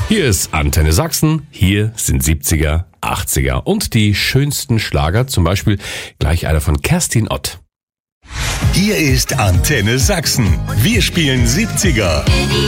Hier ist Antenne Sachsen, hier sind 70er, 80er und die schönsten Schlager, zum Beispiel gleich einer von Kerstin Ott. Hier ist Antenne Sachsen. Wir spielen 70er.